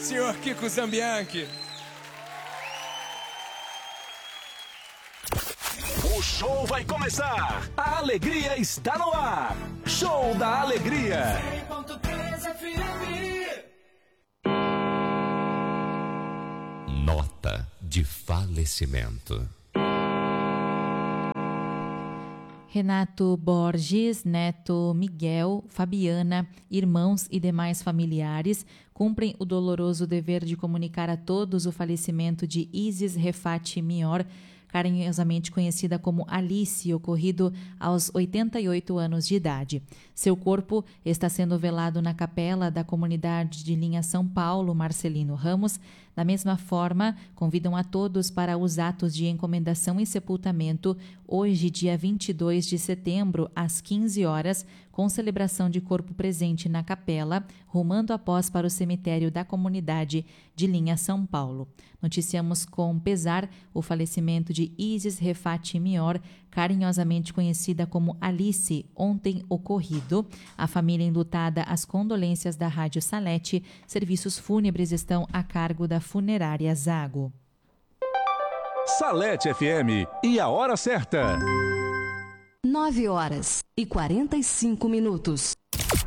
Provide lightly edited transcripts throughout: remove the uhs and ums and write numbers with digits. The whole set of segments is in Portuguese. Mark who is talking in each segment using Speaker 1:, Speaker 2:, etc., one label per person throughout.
Speaker 1: senhor Kiko Zambianchi.
Speaker 2: O show vai começar. A alegria está no ar. Show da Alegria.
Speaker 3: Nota de falecimento.
Speaker 4: Renato Borges, neto Miguel, Fabiana, irmãos e demais familiares cumprem o doloroso dever de comunicar a todos o falecimento de Isis Refati Mior, carinhosamente conhecida como Alice, ocorrido aos 88 anos de idade. Seu corpo está sendo velado na capela da comunidade de Linha São Paulo, Marcelino Ramos. Da mesma forma, convidam a todos para os atos de encomendação e sepultamento, hoje, dia 22 de setembro, às 15 horas, com celebração de corpo presente na capela, rumando após para o cemitério da comunidade de Linha São Paulo. Noticiamos com pesar o falecimento de Isis Refati Mior, carinhosamente conhecida como Alice, ontem ocorrido. A família enlutada, as condolências da Rádio Salete. Serviços fúnebres estão a cargo da Funerária Zago.
Speaker 2: Salete FM e a hora certa.
Speaker 5: 9h45.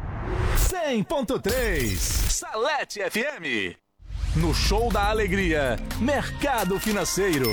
Speaker 2: 100.3 Salete FM. No Show da Alegria, Mercado Financeiro.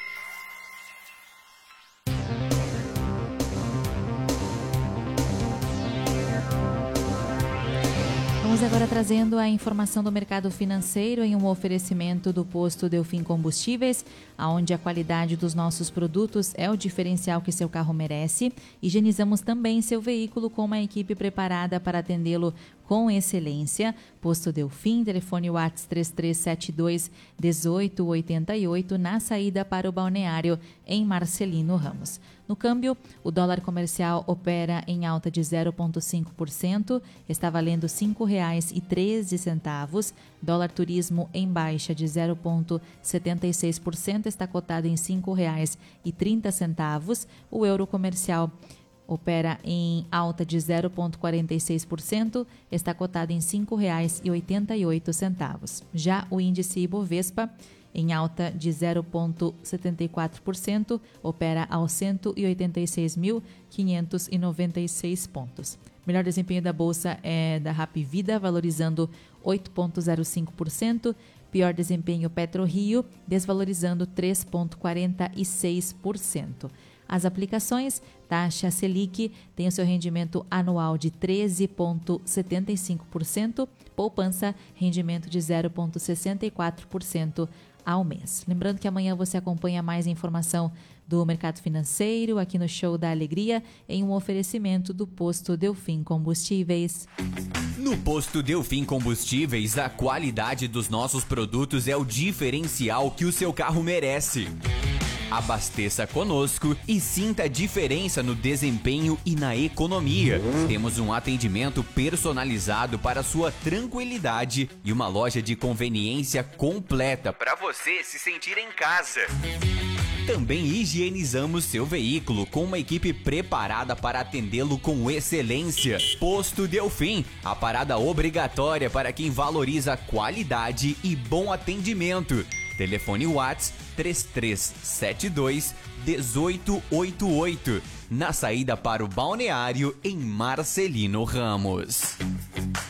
Speaker 4: Vamos agora trazendo a informação do mercado financeiro em um oferecimento do posto Delfim Combustíveis, onde a qualidade dos nossos produtos é o diferencial que seu carro merece. Higienizamos também seu veículo com uma equipe preparada para atendê-lo com excelência. Posto Delfim, telefone WhatsApp 3372-1888, na saída para o balneário em Marcelino Ramos. No câmbio, o dólar comercial opera em alta de 0,5%, está valendo R$ 5,13. Dólar turismo em baixa de 0,76%, está cotado em R$ 5,30. O euro comercial opera em alta de 0,46%, está cotado em R$ 5,88. Já o índice Ibovespa, em alta de 0,74%, opera aos 186.596 pontos. Melhor desempenho da Bolsa é da Hapvida, valorizando 8,05%. Pior desempenho PetroRio, desvalorizando 3,46%. As aplicações, taxa Selic tem o seu rendimento anual de 13,75%, poupança, rendimento de 0,64% ao mês. Lembrando que amanhã você acompanha mais informação do mercado financeiro aqui no Show da Alegria, em um oferecimento do posto Delfim Combustíveis.
Speaker 6: No posto Delfim Combustíveis, a qualidade dos nossos produtos é o diferencial que o seu carro merece. Abasteça conosco e sinta a diferença no desempenho e na economia. Temos um atendimento personalizado para sua tranquilidade e uma loja de conveniência completa para você se sentir em casa. Também higienizamos seu veículo com uma equipe preparada para atendê-lo com excelência. Posto Delfim, a parada obrigatória para quem valoriza qualidade e bom atendimento. Telefone WhatsApp 3372-1888, na saída para o balneário em Marcelino Ramos.